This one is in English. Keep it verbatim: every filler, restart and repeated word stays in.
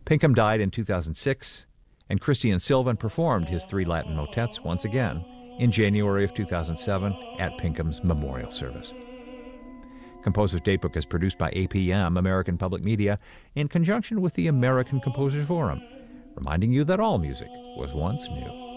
Pinkham died in two thousand six, and Christian Sylvan performed his three Latin motets once again in January of two thousand seven at Pinkham's memorial service. Composer's Datebook is produced by A P M, American Public Media, in conjunction with the American Composers Forum, reminding you that all music was once new.